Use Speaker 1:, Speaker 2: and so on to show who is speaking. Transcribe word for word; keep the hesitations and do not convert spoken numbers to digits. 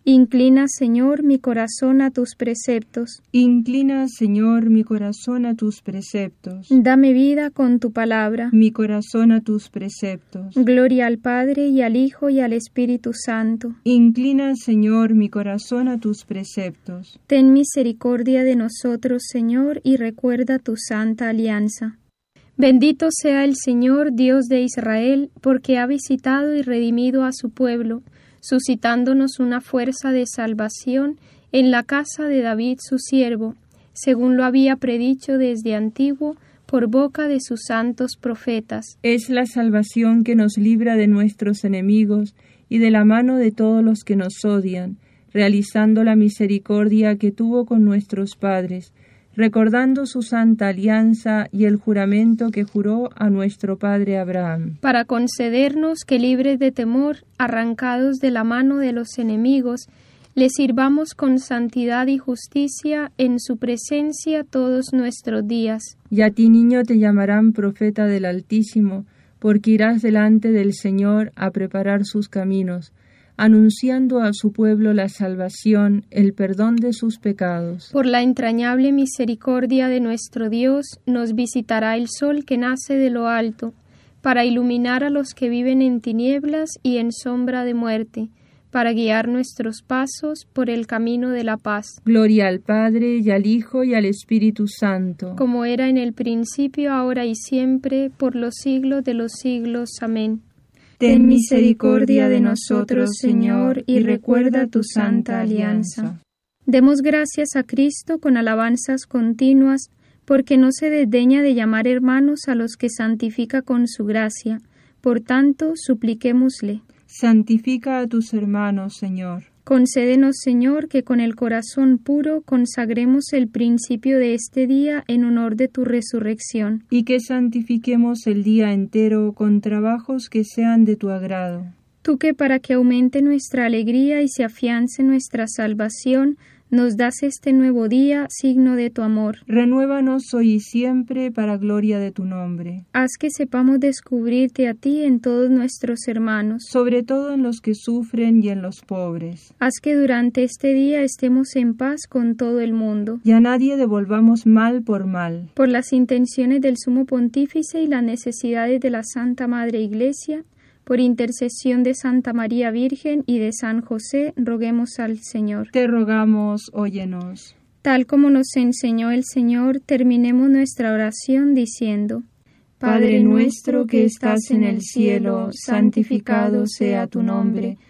Speaker 1: Inclina, Señor, mi corazón a tus preceptos.
Speaker 2: Inclina, Señor, mi corazón a tus preceptos.
Speaker 1: Dame vida con tu palabra.
Speaker 2: Mi corazón a tus preceptos.
Speaker 1: Gloria al Padre, y al Hijo, y al Espíritu Santo.
Speaker 2: Inclina, Señor, mi corazón a tus preceptos.
Speaker 1: Ten misericordia de nosotros, Señor, y recuerda tu santa alianza. Bendito sea el Señor, Dios de Israel, porque ha visitado y redimido a su pueblo, suscitándonos una fuerza de salvación en la casa de David su siervo, según lo había predicho desde antiguo por boca de sus santos profetas.
Speaker 2: Es la salvación que nos libra de nuestros enemigos y de la mano de todos los que nos odian, realizando la misericordia que tuvo con nuestros padres, recordando su santa alianza y el juramento que juró a nuestro padre Abraham,
Speaker 1: para concedernos que, libres de temor, arrancados de la mano de los enemigos, le sirvamos con santidad y justicia en su presencia todos nuestros días.
Speaker 2: Y a ti, niño, te llamarán profeta del Altísimo, porque irás delante del Señor a preparar sus caminos, anunciando a su pueblo la salvación, el perdón de sus pecados.
Speaker 1: Por la entrañable misericordia de nuestro Dios, nos visitará el sol que nace de lo alto, para iluminar a los que viven en tinieblas y en sombra de muerte, para guiar nuestros pasos por el camino de la paz.
Speaker 2: Gloria al Padre, y al Hijo, y al Espíritu Santo.
Speaker 1: Como era en el principio, ahora y siempre, por los siglos de los siglos. Amén.
Speaker 2: Ten misericordia de nosotros, Señor, y recuerda tu santa alianza.
Speaker 1: Demos gracias a Cristo con alabanzas continuas, porque no se desdeña de llamar hermanos a los que santifica con su gracia. Por tanto, supliquémosle.
Speaker 2: Santifica a tus hermanos, Señor.
Speaker 1: Concédenos, Señor, que con el corazón puro consagremos el principio de este día en honor de tu resurrección.
Speaker 2: Y que santifiquemos el día entero con trabajos que sean de tu agrado.
Speaker 1: Tú que para que aumente nuestra alegría y se afiance nuestra salvación, nos das este nuevo día, signo de tu amor.
Speaker 2: Renuévanos hoy y siempre para gloria de tu nombre.
Speaker 1: Haz que sepamos descubrirte a ti en todos nuestros hermanos,
Speaker 2: sobre todo en los que sufren y en los pobres.
Speaker 1: Haz que durante este día estemos en paz con todo el mundo.
Speaker 2: Y a nadie devolvamos mal por mal.
Speaker 1: Por las intenciones del Sumo Pontífice y las necesidades de la Santa Madre Iglesia, por intercesión de Santa María Virgen y de San José, roguemos al Señor.
Speaker 2: Te rogamos, óyenos.
Speaker 1: Tal como nos enseñó el Señor, terminemos nuestra oración diciendo:
Speaker 2: Padre nuestro que estás en el cielo, santificado sea tu nombre.